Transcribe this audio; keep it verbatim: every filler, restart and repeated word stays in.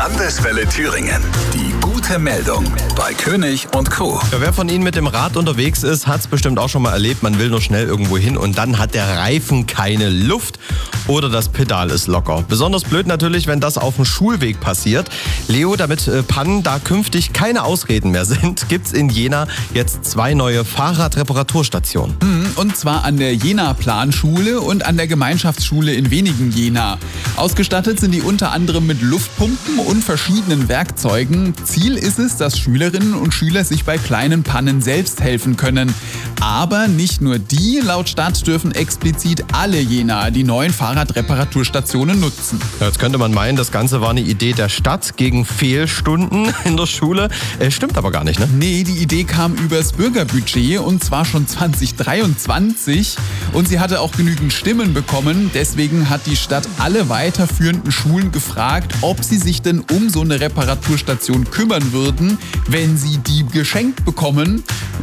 Landeswelle Thüringen. Die gute Meldung bei König und Co. Ja, wer von Ihnen mit dem Rad unterwegs ist, hat es bestimmt auch schon mal erlebt. Man will nur schnell irgendwo hin und dann hat der Reifen keine Luft oder das Pedal ist locker. Besonders blöd natürlich, wenn das auf dem Schulweg passiert. Leo, damit äh, Pannen da künftig keine Ausreden mehr sind, gibt es in Jena jetzt zwei neue Fahrradreparaturstationen. Und zwar an der Jena-Planschule und an der Gemeinschaftsschule in Wenigen Jena. Ausgestattet sind die unter anderem mit Luftpumpen und verschiedenen Werkzeugen. Ziel ist es, dass Schülerinnen und Schüler sich bei kleinen Pannen selbst helfen können. Aber nicht nur die, laut Stadt dürfen explizit alle Jena die neuen Fahrradreparaturstationen nutzen. Ja, jetzt könnte man meinen, das Ganze war eine Idee der Stadt gegen Fehlstunden in der Schule. Äh, stimmt aber gar nicht, ne? Nee, die Idee kam übers Bürgerbudget und zwar schon zwanzig dreiundzwanzig und sie hatte auch genügend Stimmen bekommen. Deswegen hat die Stadt alle weiterführenden Schulen gefragt, ob sie sich denn um so eine Reparaturstation kümmern würden, wenn sie die geschenkt bekommen.